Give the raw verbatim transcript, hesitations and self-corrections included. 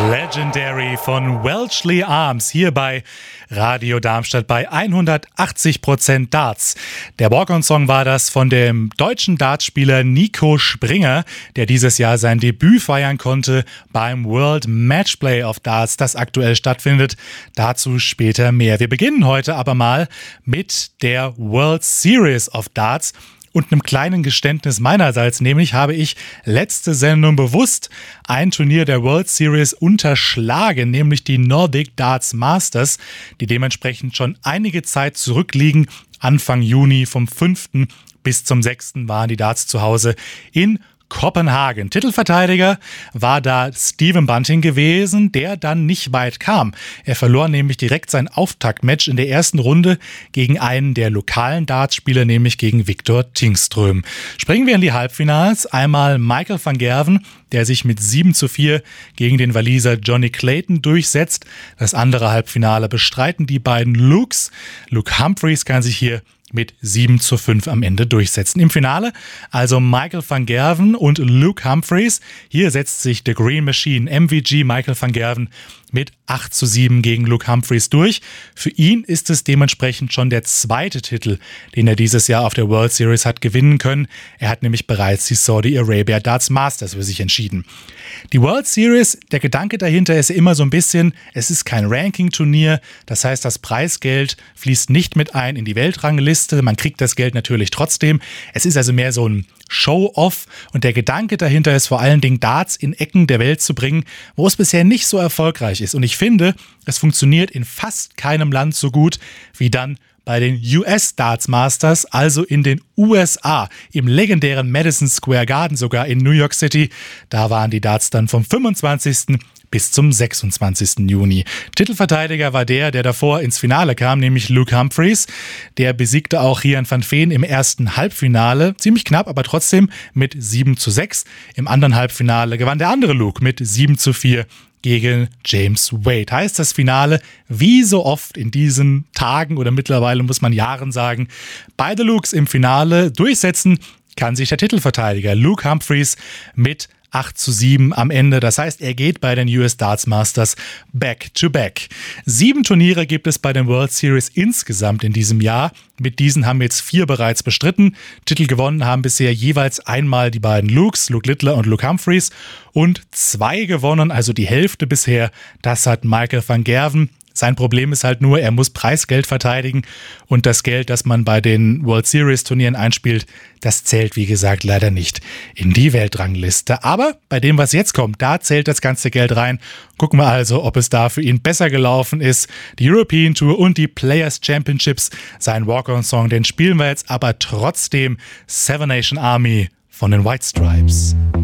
Legendary von Welchley Arms hier bei Radio Darmstadt bei hundertachtzig Prozent Darts. Der Walk-on-Song war das von dem deutschen Dartspieler Nico Springer, der dieses Jahr sein Debüt feiern konnte beim World Matchplay of Darts, das aktuell stattfindet. Dazu später mehr. Wir beginnen heute aber mal mit der World Series of Darts. Und einem kleinen Geständnis meinerseits, nämlich habe ich letzte Sendung bewusst ein Turnier der World Series unterschlagen, nämlich die Nordic Darts Masters, die dementsprechend schon einige Zeit zurückliegen. Anfang Juni vom fünften bis zum sechsten waren die Darts zu Hause in Kopenhagen. Titelverteidiger war da Stephen Bunting gewesen, der dann nicht weit kam. Er verlor nämlich direkt sein Auftaktmatch in der ersten Runde gegen einen der lokalen Dartspieler, nämlich gegen Viktor Tingström. Springen wir in die Halbfinals. Einmal Michael van Gerwen, der sich mit sieben zu vier gegen den Waliser Johnny Clayton durchsetzt. Das andere Halbfinale bestreiten die beiden Lukes. Luke Humphreys kann sich hier mit sieben zu fünf am Ende durchsetzen. Im Finale also Michael van Gerwen und Luke Humphreys. Hier setzt sich The Green Machine, M V G Michael van Gerwen, mit acht zu sieben gegen Luke Humphreys durch. Für ihn ist es dementsprechend schon der zweite Titel, den er dieses Jahr auf der World Series hat gewinnen können. Er hat nämlich bereits die Saudi Arabia Darts Masters für sich entschieden. Die World Series, der Gedanke dahinter ist ja immer so ein bisschen, es ist kein Ranking-Turnier, das heißt, das Preisgeld fließt nicht mit ein in die Weltrangliste, man kriegt das Geld natürlich trotzdem. Es ist also mehr so ein Show-off und der Gedanke dahinter ist vor allen Dingen, Darts in Ecken der Welt zu bringen, wo es bisher nicht so erfolgreich ist. Und ich finde, es funktioniert in fast keinem Land so gut wie dann bei den U S Darts Masters, also in den U S A, im legendären Madison Square Garden, sogar in New York City. Da waren die Darts dann vom fünfundzwanzigsten bis zum sechsundzwanzigsten Juni. Titelverteidiger war der, der davor ins Finale kam, nämlich Luke Humphreys. Der besiegte auch Rian van Veen im ersten Halbfinale, ziemlich knapp, aber trotzdem mit sieben zu sechs. Im anderen Halbfinale gewann der andere Luke mit sieben zu vier gegen James Wade. Heißt das Finale, wie so oft in diesen Tagen oder mittlerweile muss man Jahren sagen, beide Lukes im Finale durchsetzen, kann sich der Titelverteidiger Luke Humphreys mit acht zu sieben am Ende. Das heißt, er geht bei den U S Darts Masters back to back. Sieben Turniere gibt es bei den World Series insgesamt in diesem Jahr. Mit diesen haben jetzt vier bereits bestritten. Titel gewonnen haben bisher jeweils einmal die beiden Lukes, Luke Littler und Luke Humphreys. Und zwei gewonnen, also die Hälfte bisher. Das hat Michael van Gerwen. Sein Problem ist halt nur, er muss Preisgeld verteidigen und das Geld, das man bei den World Series Turnieren einspielt, das zählt, wie gesagt, leider nicht in die Weltrangliste. Aber bei dem, was jetzt kommt, da zählt das ganze Geld rein. Gucken wir also, ob es da für ihn besser gelaufen ist. Die European Tour und die Players Championships, sein Walk-on-Song, den spielen wir jetzt aber trotzdem. Seven Nation Army von den White Stripes.